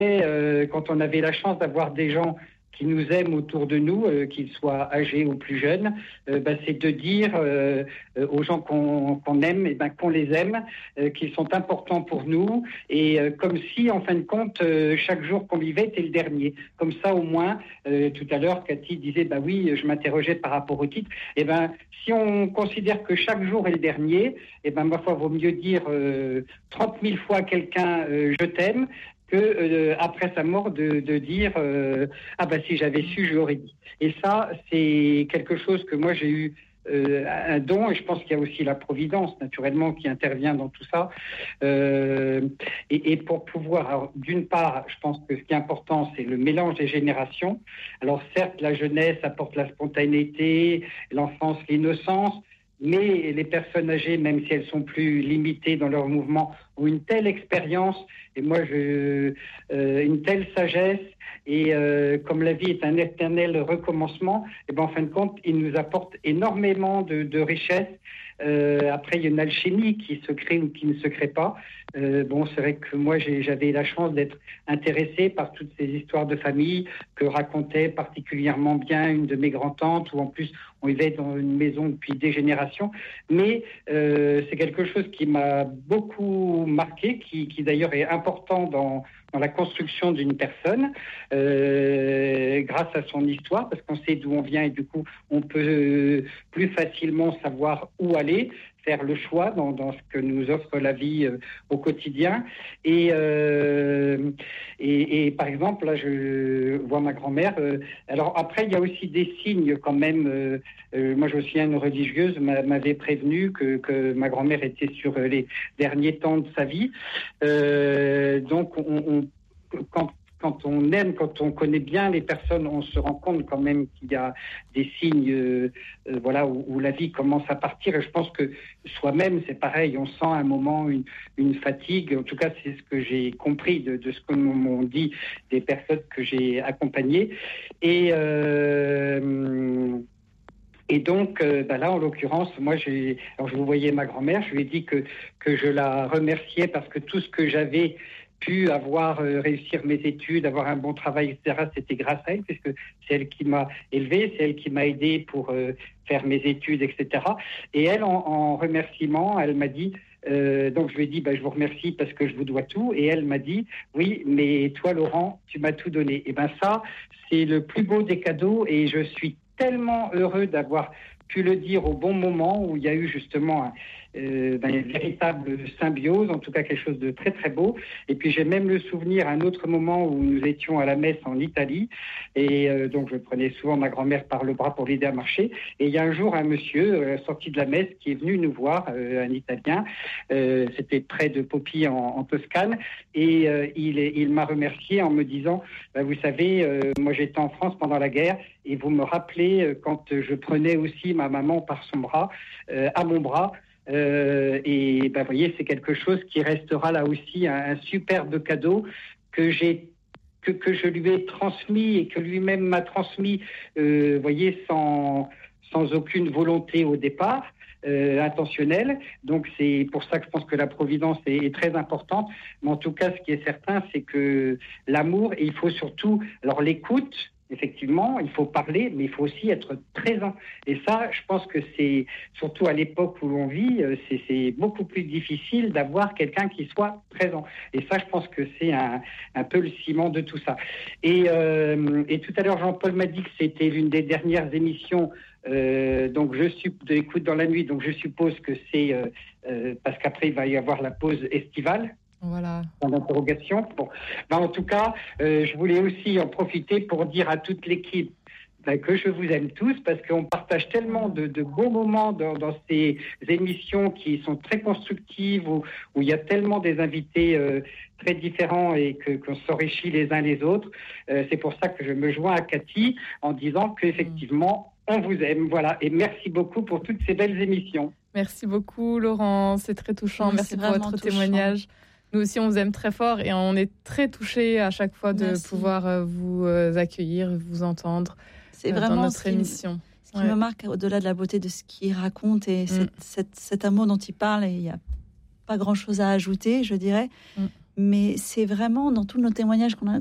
quand on avait la chance d'avoir des gens qui nous aiment autour de nous, qu'ils soient âgés ou plus jeunes, c'est de dire aux gens qu'on aime, qu'on les aime, qu'ils sont importants pour nous, et comme si, en fin de compte, chaque jour qu'on vivait était le dernier. Comme ça, au moins, tout à l'heure, Cathy disait, oui, je m'interrogeais par rapport au titre. Si on considère que chaque jour est le dernier, ma foi, vaut mieux dire 30 000 fois à quelqu'un je t'aime, que après sa mort de dire si j'avais su, je l'aurais dit. Et ça, c'est quelque chose que moi j'ai eu un don, et je pense qu'il y a aussi la providence naturellement qui intervient dans tout ça. Et pour pouvoir, alors, d'une part, je pense que ce qui est important, c'est le mélange des générations. Alors certes, la jeunesse apporte la spontanéité, l'enfance, l'innocence, mais les personnes âgées, même si elles sont plus limitées dans leur mouvement, ont une telle expérience, et moi, une telle sagesse, et comme la vie est un éternel recommencement, en fin de compte, ils nous apportent énormément de richesses. Après, il y a une alchimie qui se crée ou qui ne se crée pas. C'est vrai que moi, j'avais la chance d'être intéressé par toutes ces histoires de famille que racontait particulièrement bien une de mes grands-tantes, où en plus, on vivait dans une maison depuis des générations. Mais c'est quelque chose qui m'a beaucoup marqué, qui d'ailleurs est important dans la construction d'une personne, grâce à son histoire, parce qu'on sait d'où on vient et du coup, on peut plus facilement savoir où aller, faire le choix dans ce que nous offre la vie au quotidien. Et par exemple, là, je vois ma grand-mère. Alors après, il y a aussi des signes quand même. Moi, je me souviens, une religieuse m'avait prévenu que ma grand-mère était sur les derniers temps de sa vie. Donc, quand on aime, quand on connaît bien les personnes, on se rend compte quand même qu'il y a des signes où la vie commence à partir. Et je pense que soi-même, c'est pareil, on sent à un moment une fatigue. En tout cas, c'est ce que j'ai compris de ce que m'ont dit des personnes que j'ai accompagnées. Et donc, là, en l'occurrence, moi, je vous voyais ma grand-mère, je lui ai dit que je la remerciais parce que tout ce que j'avais pu réussir mes études, avoir un bon travail, etc., c'était grâce à elle, puisque c'est elle qui m'a élevé, c'est elle qui m'a aidé pour faire mes études, etc. Et elle, en remerciement, elle m'a dit, donc je lui ai dit, je vous remercie parce que je vous dois tout. Et elle m'a dit, oui, mais toi, Laurent, tu m'as tout donné. Et ça, c'est le plus beau des cadeaux, et je suis tellement heureux d'avoir pu le dire au bon moment, où il y a eu justement une véritable symbiose, en tout cas quelque chose de très très beau. Et puis j'ai même le souvenir un autre moment où nous étions à la messe en Italie, et donc je prenais souvent ma grand-mère par le bras pour l'aider à marcher, et il y a un jour un monsieur sorti de la messe qui est venu nous voir, un Italien, c'était près de Poppi en Toscane, et il m'a remercié en me disant, vous savez, moi j'étais en France pendant la guerre, et vous me rappelez quand je prenais aussi ma maman par son bras, à mon bras. Et vous voyez, c'est quelque chose qui restera là aussi un superbe cadeau que je lui ai transmis et que lui-même m'a transmis, voyez, sans aucune volonté au départ. Intentionnelle. Donc c'est pour ça que je pense que la providence est très importante. Mais en tout cas, ce qui est certain, c'est que l'amour, et il faut surtout, alors l'écoute, effectivement, il faut parler, mais il faut aussi être présent. Et ça, je pense que c'est, surtout à l'époque où l'on vit, c'est beaucoup plus difficile d'avoir quelqu'un qui soit présent. Et ça, je pense que c'est un peu le ciment de tout ça. Et tout à l'heure, Jean-Paul m'a dit que c'était l'une des dernières émissions donc je suis de l'écoute dans la nuit, donc je suppose que c'est parce qu'après il va y avoir la pause estivale. Voilà. En interrogation. Bon. En tout cas, je voulais aussi en profiter pour dire à toute l'équipe que je vous aime tous, parce qu'on partage tellement de beaux moments dans ces émissions qui sont très constructives, où il y a tellement des invités très différents et qu'on s'enrichit les uns les autres. C'est pour ça que je me joins à Cathy en disant qu'effectivement, on vous aime. Voilà. Et merci beaucoup pour toutes ces belles émissions. Merci beaucoup, Laurent. C'est très touchant. Oui, merci pour votre témoignage. Nous aussi, on vous aime très fort et on est très touchés à chaque fois de pouvoir vous accueillir, vous entendre. C'est vraiment dans notre émission. Ce qui me marque, au-delà de la beauté de ce qu'il raconte et cet amour dont il parle, et il n'y a pas grand-chose à ajouter, je dirais. Mais c'est vraiment dans tous nos témoignages qu'on a